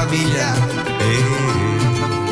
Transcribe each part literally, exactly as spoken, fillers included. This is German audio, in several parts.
famiglia. Eh.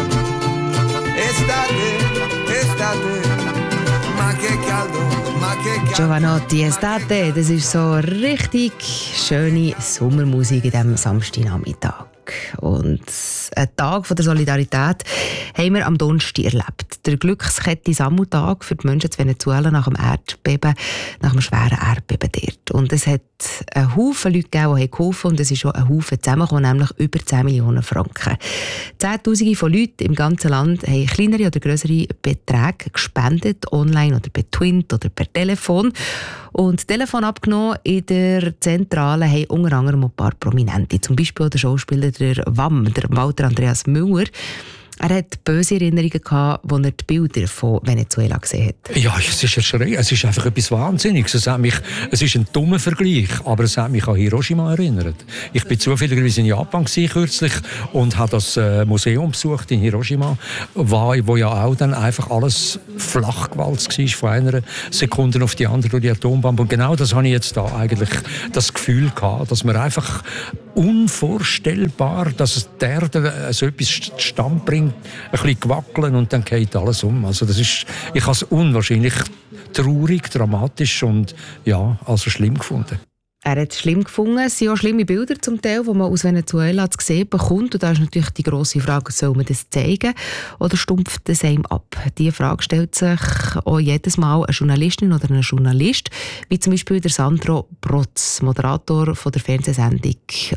Estate, estate, ma che caldo, ma che caldo. Giovanotti Estate, das ist so richtig schöne Sommermusik in diesem Samstagnachmittag. Und einen Tag der Solidarität haben wir am Donnerstag erlebt. Der Glückskette-Sammeltag für die Menschen in Venezuela nach dem Erdbeben, nach dem schweren Erdbeben dort. Und es hat einen Haufen Leute gegeben, die geholfen haben. Und es ist schon ein Haufen zusammengekommen, nämlich über zehn Millionen Franken. Zehntausende von Leuten im ganzen Land haben kleinere oder grössere Beträge gespendet, online oder per Twint oder per Telefon. Und das Telefon abgenommen in der Zentrale haben unter anderem ein paar Prominente. Zum Beispiel der Schauspieler der W A M, der Walter Andreas Müller. Er hat böse Erinnerungen gehabt, als er die Bilder von Venezuela gesehen hat. Ja, es ist erschreckend. Es ist einfach etwas Wahnsinniges. Es, hat mich, es ist ein dummer Vergleich, aber es hat mich an Hiroshima erinnert. Ich war zufälligerweise in Japan kürzlich und habe das äh, Museum besucht in Hiroshima, wo, wo ja auch dann einfach alles flachgewalzt war von einer Sekunde auf die andere durch die Atombombe. Und genau das habe ich jetzt da eigentlich das Gefühl gehabt, dass man einfach unvorstellbar, dass es der Erde so etwas zustande bringt, ein bisschen gewackeln und dann geht alles um. Also das ist, ich habe es unwahrscheinlich traurig, dramatisch und ja, also schlimm gefunden. Er hat es schlimm gefunden. Es sind auch schlimme Bilder zum Teil, die man aus Venezuela zu sehen bekommt. Und da ist natürlich die grosse Frage, soll man das zeigen oder stumpft es einem ab? Diese Frage stellt sich auch jedes Mal eine Journalistin oder ein Journalist, wie zum Beispiel der Sandro Protz, Moderator von der Fernsehsendung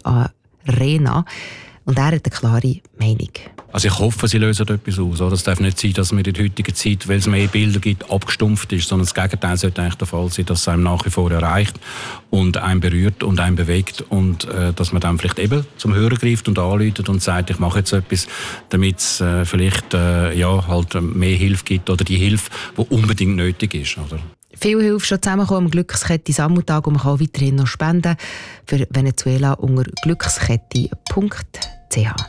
Arena. Und er hat eine klare Meinung. Also ich hoffe, sie lösen etwas aus. Es darf nicht sein, dass man in der heutigen Zeit, weil es mehr Bilder gibt, abgestumpft ist, sondern das Gegenteil sollte eigentlich der Fall sein, dass es einem nach wie vor erreicht und einen berührt und einen bewegt und äh, dass man dann vielleicht eben zum Hörer greift und anruft und sagt, ich mache jetzt etwas, damit es äh, vielleicht äh, ja, halt mehr Hilfe gibt oder die Hilfe, die unbedingt nötig ist. Oder? Viel Hilfe schon zusammengekommen am Glückskette-Sammeltag und man kann weiterhin noch spenden für Venezuela unter glückskette punkt c h.